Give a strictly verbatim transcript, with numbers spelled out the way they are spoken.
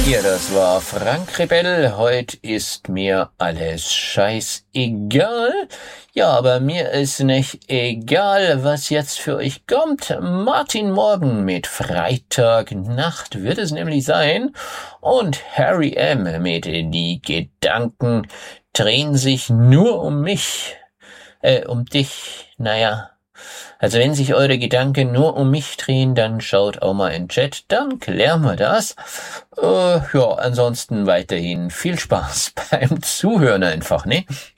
Ja, das war Frank Rebell. Heute ist mir alles scheißegal. Ja, aber mir ist nicht egal, was jetzt für euch kommt. Martin Morgen mit Freitagnacht wird es nämlich sein. Und Harry M. mit Die Gedanken drehen sich nur um mich. Äh, um dich. Naja. Also wenn sich eure Gedanken nur um mich drehen, dann schaut auch mal in den Chat, dann klären wir das. Äh, ja, ansonsten weiterhin viel Spaß beim Zuhören einfach, ne?